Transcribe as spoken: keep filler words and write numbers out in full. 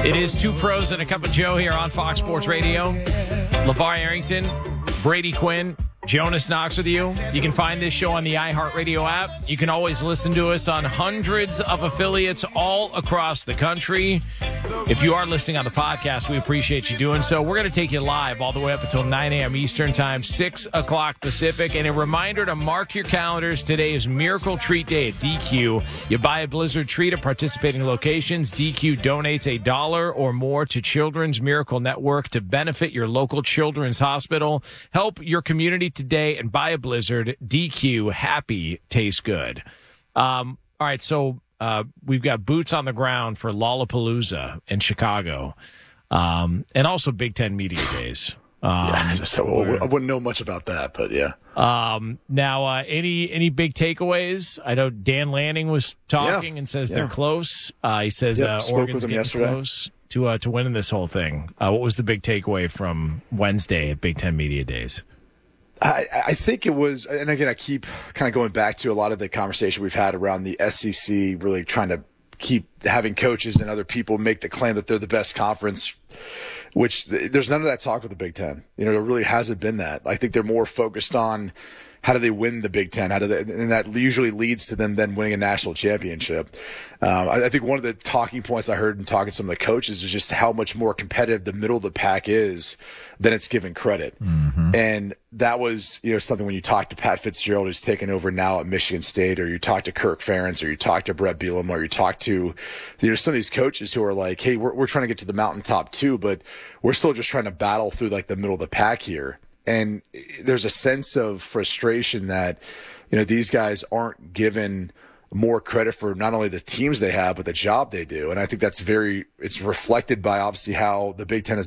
It is Two Pros and a Cup of Joe here on Fox Sports Radio. LeVar Arrington, Brady Quinn, Jonas Knox with you. You can find this show on the iHeartRadio app. You can always listen to us on hundreds of affiliates all across the country. If you are listening on the podcast, we appreciate you doing so. We're going to take you live all the way up until nine a.m. Eastern Time, six o'clock Pacific. And a reminder to mark your calendars. Today is Miracle Treat Day at D Q. You buy a Blizzard treat at participating locations. D Q donates a dollar or more to Children's Miracle Network to benefit your local children's hospital. Help your community today and buy a Blizzard. D Q, happy, tastes good. Um, all right, so uh, we've got boots on the ground for Lollapalooza in Chicago, um, and also Big Ten Media Days. Um, yeah, so I wouldn't know much about that, but yeah. Um, now, uh, any any big takeaways? I know Dan Lanning was talking yeah. and says yeah. they're close. Uh, he says yep, uh, spoke Oregon's with him getting yesterday. close to uh, to winning this whole thing. Uh, what was the big takeaway from Wednesday at Big Ten Media Days? I, I think it was, and again, I keep kind of going back to a lot of the conversation we've had around the S E C really trying to keep having coaches and other people make the claim that they're the best conference, which there's none of that talk with the Big Ten. You know, there really hasn't been that. I think they're more focused on how do they win the Big Ten? How do they, and that usually leads to them then winning a national championship. Um, I, I think one of the talking points I heard in talking to some of the coaches is just how much more competitive the middle of the pack is than it's given credit. Mm-hmm. And that was, you know, something when you talk to Pat Fitzgerald, who's taken over now at Michigan State, or you talk to Kirk Ferentz, or you talk to Brett Bielema, or you talk to, you know, some of these coaches who are like, hey, we're, we're trying to get to the mountaintop too, but we're still just trying to battle through like the middle of the pack here. And there's a sense of frustration that, you know, these guys aren't given more credit for not only the teams they have, but the job they do. And I think that's very, it's reflected by obviously how the Big Ten has